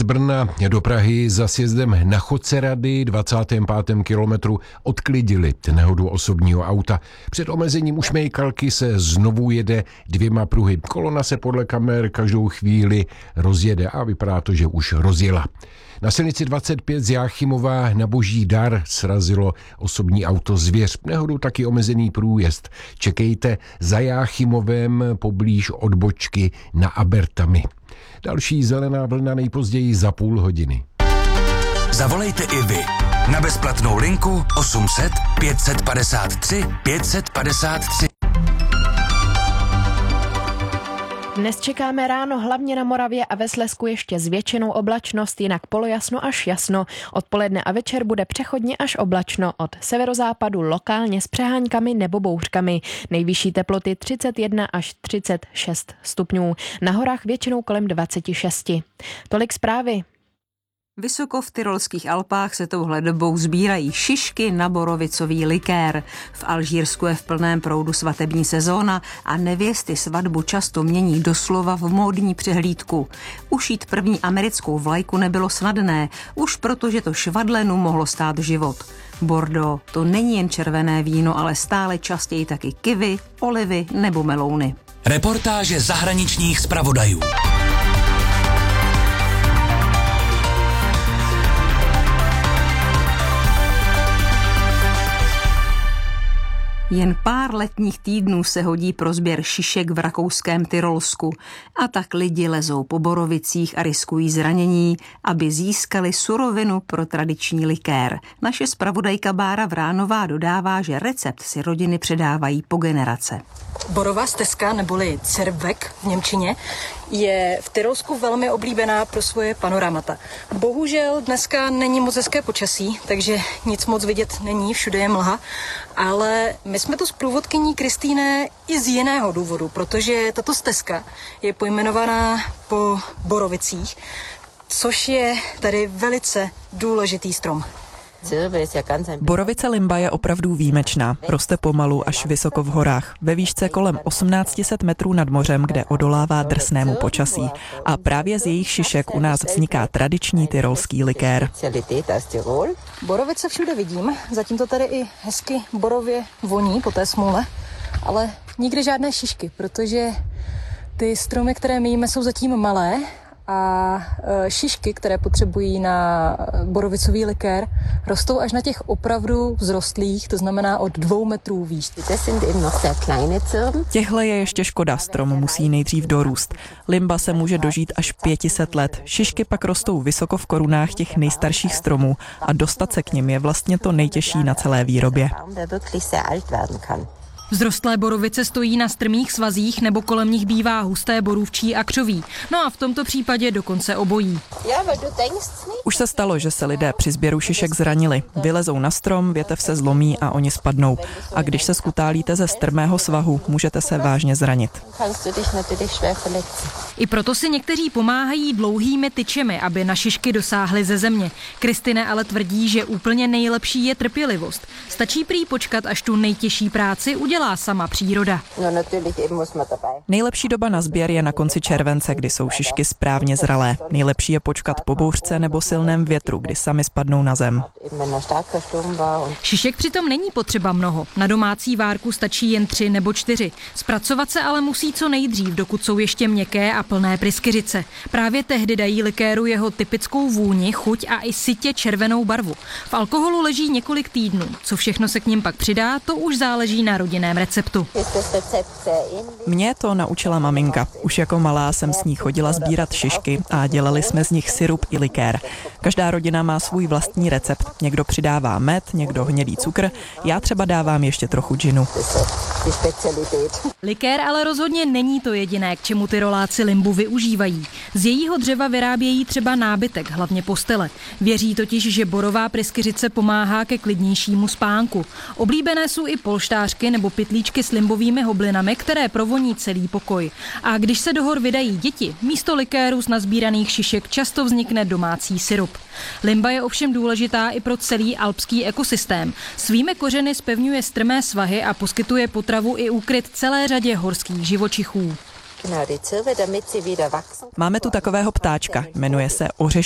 z Brna do Prahy za sjezdem na Chodcerady 25. kilometru odklidili nehodu osobního auta. Před omezením ušmejkalky se znovu jede 2 pruhy. Kolona se podle kamer každou chvíli rozjede a vypadá to, že už rozjela. Na silnici 25 z Jáchymova na Boží Dar srazilo osobní auto Zvěř. Nehodu taky omezený průjezd. Čekejte za Jáchymovem poblíž odbočky na Abertami. Další zelená vlna nejpozději za půl hodiny. Zavolejte i vy na bezplatnou linku 800 553 553. Dnes čekáme ráno hlavně na Moravě a ve Slezsku ještě s většinou oblačnost, jinak polojasno až jasno. Odpoledne a večer bude přechodně až oblačno, od severozápadu lokálně s přeháňkami nebo bouřkami. Nejvyšší teploty 31 až 36 stupňů. Na horách většinou kolem 26. Tolik zprávy. Vysoko v tyrolských Alpách se touhle dobou sbírají šišky na borovicový likér. V Alžírsku je v plném proudu svatební sezóna a nevěsty svatbu často mění doslova v módní přehlídku. Ušít první americkou vlajku nebylo snadné, už protože to švadlenu mohlo stát život. Bordeaux to není jen červené víno, ale stále častěji taky kivy, olivy nebo melouny. Reportáže zahraničních zpravodajů. Jen pár letních týdnů se hodí pro sběr šišek v rakouském Tyrolsku. A tak lidi lezou po borovicích a riskují zranění, aby získali surovinu pro tradiční likér. Naše zpravodajka Bára Vránová dodává, že recept si rodiny předávají po generace. Borová stezka, neboli Cervek v němčině, je v Tyrolsku velmi oblíbená pro svoje panoramata. Bohužel dneska není moc hezké počasí, takže nic moc vidět není, všude je mlha, ale my jsme tu s průvodkyní Kristýne i z jiného důvodu, protože tato stezka je pojmenovaná po borovicích, což je tady velice důležitý strom. Borovice Limba je opravdu výjimečná. Roste pomalu až vysoko v horách, ve výšce kolem 1800 metrů nad mořem, kde odolává drsnému počasí. A právě z jejich šišek u nás vzniká tradiční tyrolský likér. Borovice všude vidím, zatím to tady i hezky borově voní po té smůle, ale nikde žádné šišky, protože ty stromy, které my jíme, jsou zatím malé a šišky, které potřebují na borovicový likér, rostou až na těch opravdu vzrostlých, to znamená od 2 metrů výš. Těhle je ještě škoda, strom musí nejdřív dorůst. Limba se může dožít až 500 let. Šišky pak rostou vysoko v korunách těch nejstarších stromů a dostat se k nim je vlastně to nejtěžší na celé výrobě. Vzrostlé borovice stojí na strmých svazích nebo kolem nich bývá husté borůvčí a křoví. No a v tomto případě dokonce obojí. Už se stalo, že se lidé při sběru šišek zranili. Vylezou na strom, větev se zlomí a oni spadnou. A když se skutálíte ze strmého svahu, můžete se vážně zranit. I proto si někteří pomáhají dlouhými tyčemi, aby na šišky dosáhly ze země. Kristine ale tvrdí, že úplně nejlepší je trpělivost. Stačí prý počkat, až tu nejtěžší práci udělá sama příroda. Nejlepší doba na sběr je na konci července, kdy jsou šišky správně zralé. Nejlepší je počkat po bouřce nebo silném větru, kdy sami spadnou na zem. Šišek přitom není potřeba mnoho. Na domácí várku stačí jen 3 nebo 4. Zpracovat se ale musí co nejdřív, dokud jsou ještě měkké a plné pryskyřice. Právě tehdy dají likéru jeho typickou vůni, chuť a i sytě červenou barvu. V alkoholu leží několik týdnů. Co všechno se k nim pak přidá, to už záleží na rodinném receptu. Mě to naučila maminka. Už jako malá jsem s ní chodila sbírat šišky a dělali jsme z nich sirup i likér. Každá rodina má svůj vlastní recept. Někdo přidává med, někdo hnědý cukr, já třeba dávám ještě trochu džinu. Likér ale rozhodně není to jediné, k čemu Tyroláci Limbu využívají. Z jejího dřeva vyrábějí třeba nábytek, hlavně postele. Věří totiž, že borová pryskyřice pomáhá ke klidnějšímu spánku. Oblíbené jsou i polštářky nebo pytlíčky s limbovými hoblinami, které provoní celý pokoj. A když se do hor vydají děti, místo likéru z nazbíraných šišek často vznikne domácí sirup. Limba je ovšem důležitá i pro celý alpský ekosystém. Svými kořeny zpevňuje strmé svahy a poskytuje potravu i úkryt celé řadě horských živočichů. Máme tu takového ptáčka, jmenuje se ořešek.